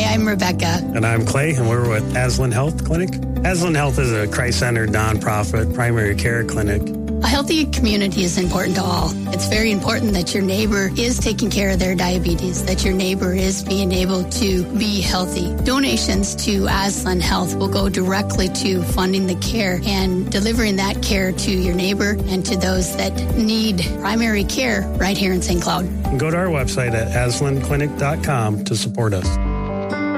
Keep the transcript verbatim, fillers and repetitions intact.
I'm Rebecca. And I'm Clay, and we're with Aslan Health Clinic. Aslan Health is a Christ-centered, nonprofit primary care clinic. A healthy community is important to all. It's very important that your neighbor is taking care of their diabetes, that your neighbor is being able to be healthy. Donations to Aslan Health will go directly to funding the care and delivering that care to your neighbor and to those that need primary care right here in Saint Cloud. Go to our website at aslan clinic dot com to support us.